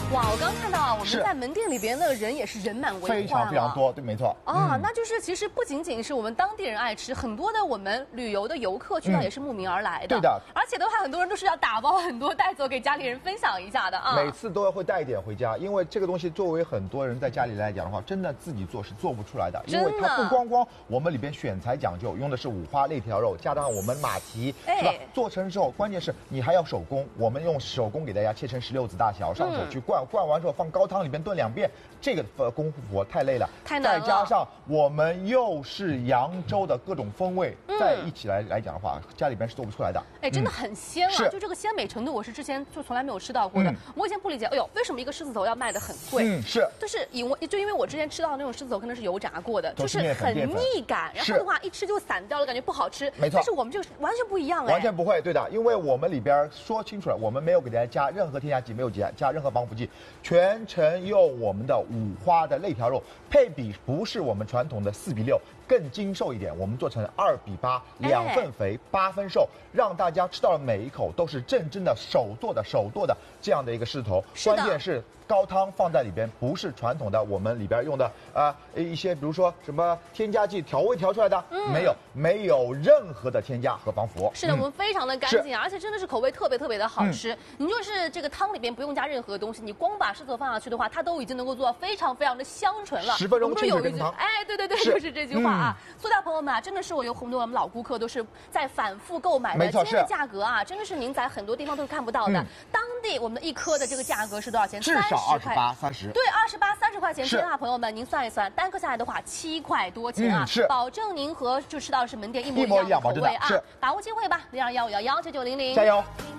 哇，我刚看到啊，我们在门店里边的人也是人满为患， 非常非常多，对，没错。 啊，那就是其实不仅仅是我们当地人爱吃，很多的我们旅游的游客去到也是慕名而来的。 对的， 而且的话，很多人都是要打包很多带走给家里人分享一下的啊。 每次都会带一点回家，因为这个东西作为很多人在家里来讲的话，真的自己做是做不出来的，因为它不光光我们里边选材讲究，用的是五花肋条肉，加上我们马蹄，是吧？做成之后，关键是你还要手工，我们用手工给大家切成16子大小，上手去灌，灌完之后放高汤里边炖2遍，这个功夫活太累了， 太难了。 再加上我们又是扬州的各种风味，在一起来讲的话，家里边是做不出来的。 哎，真的很鲜啊！就这个鲜美程度，我是之前就从来没有吃到过的。我以前不理解，哎呦，为什么一个狮子头要卖得很贵？ 是， 就是因为我之前吃到的那种狮子头可能是油炸过的，就是很腻感，然后的话一吃就散掉了，感觉不好吃。 没错， 但是我们这个完全不一样哎， 完全不会，对的，因为我们里边说清楚了，我们没有给大家加任何添加剂，没有加任何防腐剂，全程用我们的五花的肋条肉，配比不是我们传统的4比6，更精瘦一点，我们做成2比8，2份肥8分瘦，让大家吃到了每一口都是真正的手剁的这样的一个狮子头。关键是高汤放在里边，不是传统的我们里边用的一些，比如说什么添加剂调味调出来的，没有任何的添加和防腐。 是的，我们非常的干净，而且真的是口味特别的好吃。你就是这个汤里边不用加任何东西，你光把狮子头放下去的话，它都已经能够做到非常的香醇了。 10分钟清水羹汤。 哎，对，就是这句话啊。塑料朋友们啊，真的是有很多我们老顾客都是在反复购买的， 没错， 今天的价格啊，真的是您在很多地方都是看不到的。当地我们1颗的这个价格是多少钱？ 至少28、30。 对，28、30块钱。天啊，朋友们，您算一算，单颗下来的话7块多钱啊， 是保证您和就吃到的是门店一模一样的口味啊。 是， 把握机会吧，0215119900， 加油。